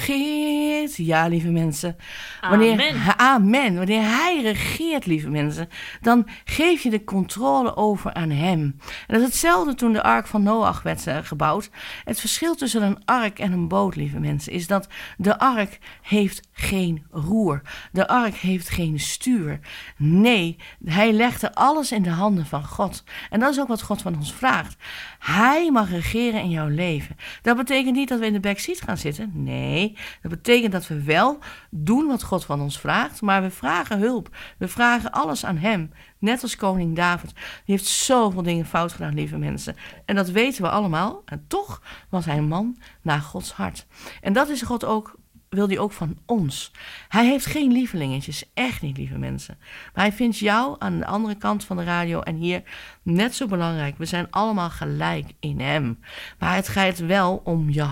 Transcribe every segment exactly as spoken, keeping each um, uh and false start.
regeert, ja, lieve mensen. Amen. Wanneer, amen. Wanneer hij regeert, lieve mensen, dan geef je de controle over aan hem. En dat is hetzelfde toen de ark van Noach werd uh, gebouwd. Het verschil tussen een ark en een boot, lieve mensen, is dat de ark heeft geen roer. De ark heeft geen stuur. Nee, hij legde alles in de handen van God. En dat is ook wat God van ons vraagt. Hij mag regeren in jouw leven. Dat betekent niet dat we in de backseat gaan zitten. Nee, dat betekent dat we wel doen wat God van ons vraagt. Maar we vragen hulp. We vragen alles aan hem. Net als koning David. Die heeft zoveel dingen fout gedaan, lieve mensen. En dat weten we allemaal. En toch was hij een man naar Gods hart. En dat is God ook, wil hij ook van ons. Hij heeft geen lievelingetjes. Echt niet, lieve mensen. Maar hij vindt jou aan de andere kant van de radio en hier net zo belangrijk. We zijn allemaal gelijk in hem. Maar het gaat wel om je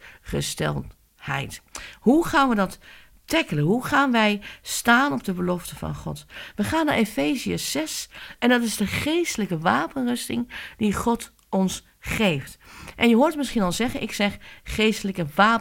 hartgesteldheid. Hoe gaan we dat tackelen? Hoe gaan wij staan op de belofte van God? We gaan naar Efeziërs zes en dat is de geestelijke wapenrusting die God ons geeft. En je hoort misschien al zeggen, ik zeg geestelijke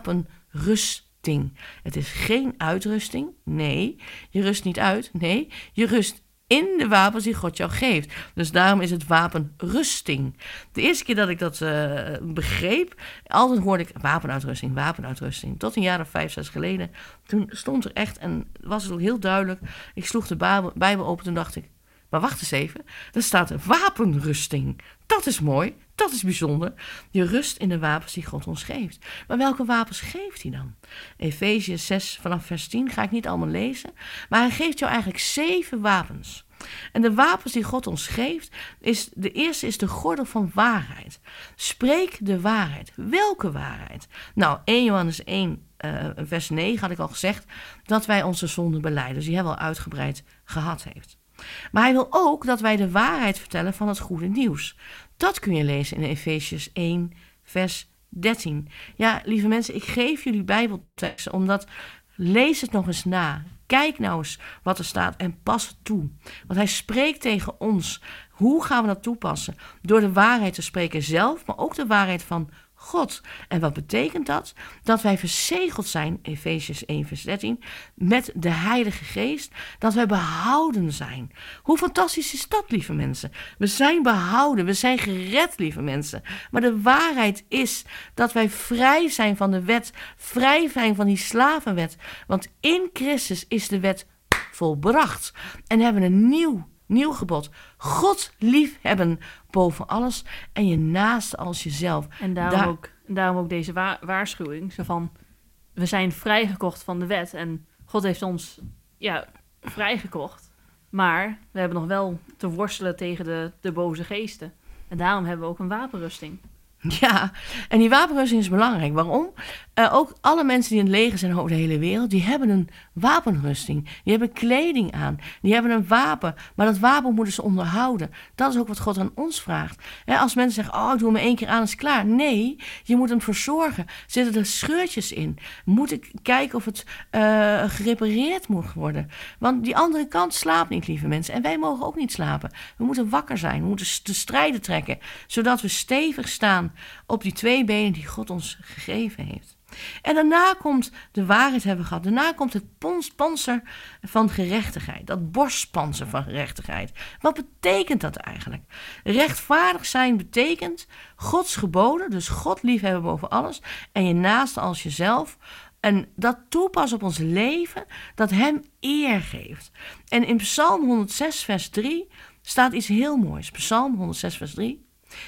wapenrusting. Het is geen uitrusting, nee. Je rust niet uit, nee. Je rust in de wapens die God jou geeft. Dus daarom is het wapenrusting. De eerste keer dat ik dat uh, begreep, altijd hoorde ik wapenuitrusting, wapenuitrusting. Tot een jaar of vijf, zes geleden. Toen stond er echt, en was het ook heel duidelijk, ik sloeg de Bijbel, Bijbel open, toen dacht ik, maar wacht eens even, er staat wapenrusting. Dat is mooi, dat is bijzonder. Je rust in de wapens die God ons geeft. Maar welke wapens geeft hij dan? Efeziërs zes vanaf vers tien ga ik niet allemaal lezen, maar hij geeft jou eigenlijk zeven wapens. En de wapens die God ons geeft, is de eerste is de gordel van waarheid. Spreek de waarheid. Welke waarheid? Nou, eerste Johannes één, uh, vers negen had ik al gezegd, dat wij onze zonden belijden. Dus die hebben we al uitgebreid gehad heeft. Maar hij wil ook dat wij de waarheid vertellen van het goede nieuws. Dat kun je lezen in Efeziërs één, vers dertien. Ja, lieve mensen, ik geef jullie Bijbelteksten, omdat lees het nog eens na. Kijk nou eens wat er staat en pas het toe. Want hij spreekt tegen ons. Hoe gaan we dat toepassen? Door de waarheid te spreken zelf, maar ook de waarheid van God. En wat betekent dat? Dat wij verzegeld zijn, Efeziërs één vers dertien, met de Heilige Geest, dat wij behouden zijn. Hoe fantastisch is dat, lieve mensen? We zijn behouden, we zijn gered, lieve mensen. Maar de waarheid is dat wij vrij zijn van de wet, vrij zijn van die slavenwet. Want in Christus is de wet volbracht. En hebben we een nieuw Nieuw gebod. God lief hebben boven alles en je naaste als jezelf. En daarom, Daar... ook, daarom ook deze wa- waarschuwing. Zo van, we zijn vrijgekocht van de wet. En God heeft ons ja, vrijgekocht. Maar we hebben nog wel te worstelen tegen de, de boze geesten. En daarom hebben we ook een wapenrusting. Ja, en die wapenrusting is belangrijk. Waarom? Uh, ook alle mensen die in het leger zijn over de hele wereld, die hebben een wapenrusting. Die hebben kleding aan. Die hebben een wapen. Maar dat wapen moeten ze onderhouden. Dat is ook wat God aan ons vraagt. He, als mensen zeggen, oh, ik doe hem één keer aan, is klaar. Nee, je moet hem verzorgen. Zitten er scheurtjes in? Moet ik kijken of het uh, gerepareerd moet worden? Want die andere kant slaapt niet, lieve mensen. En wij mogen ook niet slapen. We moeten wakker zijn. We moeten de strijden trekken. Zodat we stevig staan op die twee benen die God ons gegeven heeft. En daarna komt de waarheid hebben we gehad. Daarna komt het panzer van gerechtigheid. Dat borstpanzer van gerechtigheid. Wat betekent dat eigenlijk? Rechtvaardig zijn betekent Gods geboden. Dus God liefhebben boven alles. En je naaste als jezelf. En dat toepassen op ons leven. Dat hem eer geeft. En in Psalm honderdzes vers drie staat iets heel moois. Psalm honderdzes vers drie.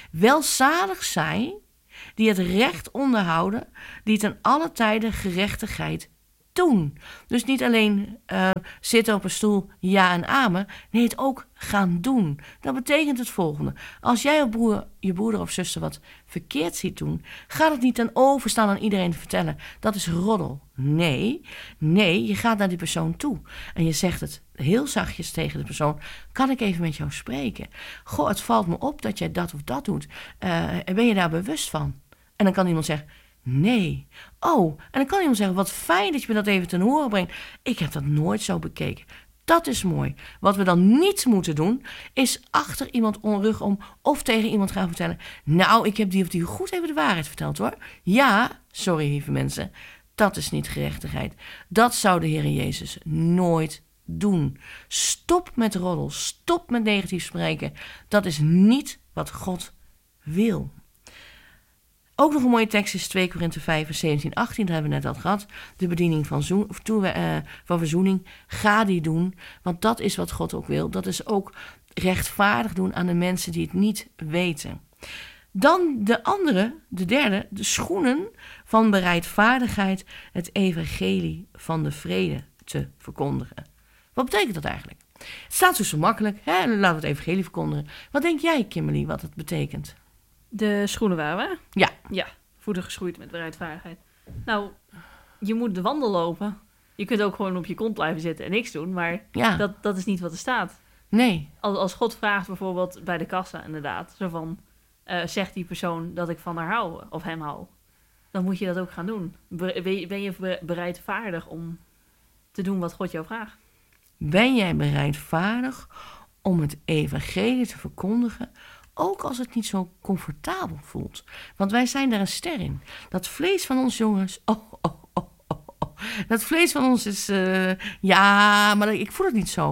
Welzalig zij die het recht onderhouden, die ten alle tijden gerechtigheid doen. Dus niet alleen uh, zitten op een stoel, ja en amen. Nee, het ook gaan doen. Dat betekent het volgende. Als jij je broer, je broeder of zuster wat verkeerd ziet doen, gaat het niet ten overstaan aan iedereen te vertellen. Dat is roddel. Nee, nee, je gaat naar die persoon toe. En je zegt het heel zachtjes tegen de persoon. Kan ik even met jou spreken? Goh, het valt me op dat jij dat of dat doet. Uh, ben je daar bewust van? En dan kan iemand zeggen, nee. Oh, en dan kan iemand zeggen, wat fijn dat je me dat even ten horen brengt. Ik heb dat nooit zo bekeken. Dat is mooi. Wat we dan niet moeten doen, is achter iemand rug om of tegen iemand gaan vertellen. Nou, ik heb die of die goed even de waarheid verteld hoor. Ja, sorry lieve mensen. Dat is niet gerechtigheid. Dat zou de Heer Jezus nooit doen. Stop met roddel. Stop met negatief spreken. Dat is niet wat God wil. Ook nog een mooie tekst is twee Korinthe vijf, vers zeventien, achttien. Dat hebben we net al gehad. De bediening van, zoen, of toe, uh, van verzoening. Ga die doen. Want dat is wat God ook wil. Dat is ook rechtvaardig doen aan de mensen die het niet weten. Dan de andere, de derde, de schoenen van bereidvaardigheid. Het evangelie van de vrede te verkondigen. Wat betekent dat eigenlijk? Het staat zo makkelijk. Hè? Laten we het evangelie verkondigen. Wat denk jij, Kimberly, wat het betekent? De schoenen waren we? Ja. Ja, voeten geschoeid met bereidvaardigheid. Nou, je moet de wandel lopen. Je kunt ook gewoon op je kont blijven zitten en niks doen, maar Ja. dat, dat is niet wat er staat. Nee. Als, als God vraagt bijvoorbeeld bij de kassa inderdaad, zo van, uh, zegt die persoon dat ik van haar hou of hem hou, dan moet je dat ook gaan doen. Be- ben je bereidvaardig om te doen wat God jou vraagt? Ben jij bereidvaardig om het evangelie te verkondigen, ook als het niet zo comfortabel voelt? Want wij zijn daar een ster in. Dat vlees van ons, jongens, oh, oh, oh, oh, oh. Dat vlees van ons is, uh, ja, maar ik voel het niet zo.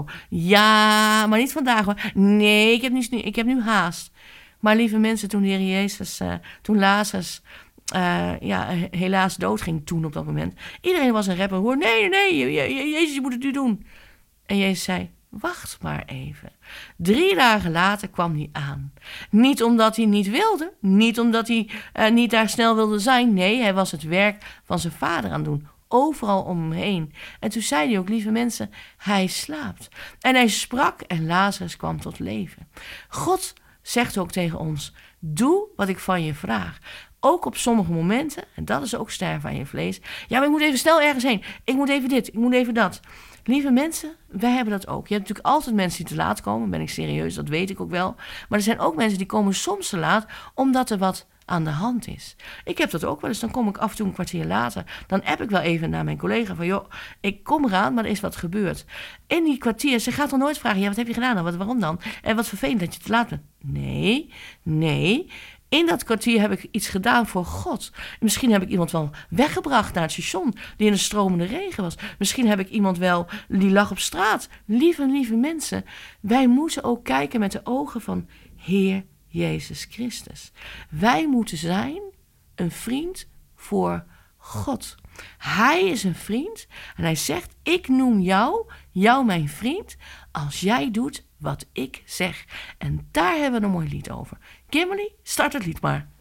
Ja, maar niet vandaag hoor. Nee, ik heb, niet, ik heb nu haast. Maar lieve mensen, toen de Heer Jezus, uh, toen Lazarus uh, ja, helaas doodging toen op dat moment. Iedereen was een rapper hoor. Nee, nee, nee, je, je, Jezus, je moet het nu doen. En Jezus zei, wacht maar even. Drie dagen later kwam hij aan. Niet omdat hij niet wilde. Niet omdat hij uh, niet daar snel wilde zijn. Nee, hij was het werk van zijn vader aan het doen. Overal om hem heen. En toen zei hij ook, lieve mensen, hij slaapt. En hij sprak en Lazarus kwam tot leven. God zegt ook tegen ons, doe wat ik van je vraag. Ook op sommige momenten, en dat is ook sterven aan je vlees. Ja, maar ik moet even snel ergens heen. Ik moet even dit, ik moet even dat. Lieve mensen, wij hebben dat ook. Je hebt natuurlijk altijd mensen die te laat komen. Ben ik serieus, dat weet ik ook wel. Maar er zijn ook mensen die komen soms te laat, omdat er wat aan de hand is. Ik heb dat ook wel eens. Dan kom ik af en toe een kwartier later. Dan app ik wel even naar mijn collega van, joh, ik kom eraan, maar er is wat gebeurd. In die kwartier, ze gaat dan nooit vragen, ja, wat heb je gedaan dan? Wat, waarom dan? En wat vervelend dat je te laat bent. Nee, nee. In dat kwartier heb ik iets gedaan voor God. Misschien heb ik iemand wel weggebracht naar het station die in een stromende regen was. Misschien heb ik iemand wel die lag op straat. Lieve, lieve mensen, wij moeten ook kijken met de ogen van Heer Jezus Christus. Wij moeten zijn een vriend voor God. Hij is een vriend en hij zegt, ik noem jou, jou mijn vriend, als jij doet wat ik zeg. En daar hebben we een mooi lied over. Kimberly, start het lied maar.